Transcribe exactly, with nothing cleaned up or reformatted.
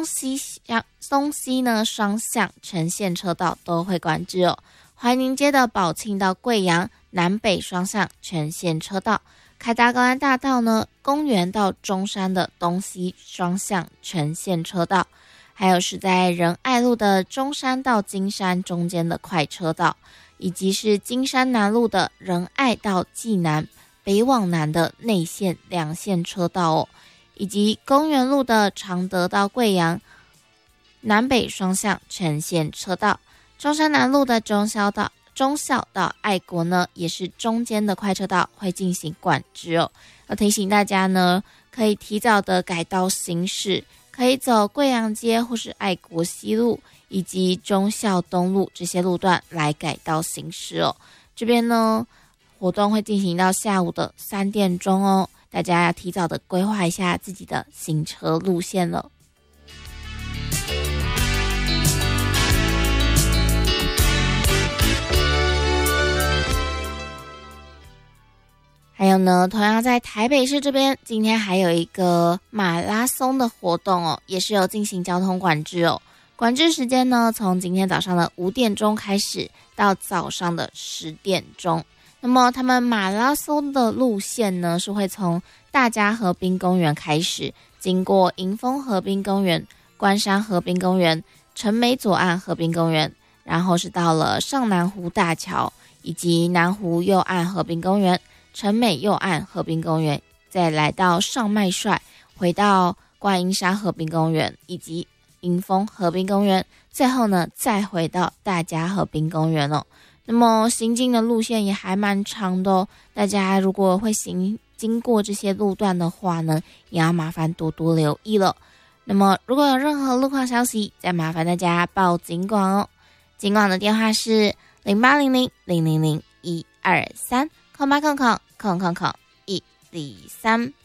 东西向东西呢双向全线车道都会管制哦。怀宁街的宝庆到贵阳南北双向全线车道，凯达格兰大道呢公园到中山的东西双向全线车道，还有是在仁爱路的中山到金山中间的快车道，以及是金山南路的仁爱到济南北往南的内线两线车道哦，以及公园路的常德到贵阳南北双向全线车道，中山南路的中校道中校到爱国呢也是中间的快车道会进行管制哦。要提醒大家呢，可以提早的改道行驶，可以走贵阳街或是爱国西路以及忠孝东路这些路段来改道行驶哦。这边呢活动会进行到下午的三点钟哦，大家要提早的规划一下自己的行车路线了。还有呢，同样在台北市这边，今天还有一个马拉松的活动哦，也是有进行交通管制哦。管制时间呢，从今天早上的五点钟开始到早上的十点钟。那么他们马拉松的路线呢，是会从大家河滨公园开始，经过迎风河滨公园、关山河滨公园、陈美左岸河滨公园，然后是到了上南湖大桥以及南湖右岸河滨公园、陈美右岸河滨公园，再来到上麦帅，回到观音山河滨公园以及迎风河滨公园，最后呢再回到大家河滨公园哦。那么行进的路线也还蛮长的哦，大家如果会行经过这些路段的话呢，也要麻烦多多留意了。那么如果有任何路况消息，再麻烦大家报警广哦。警广的电话是零八零零零零零一二三空八空空空空空一零三。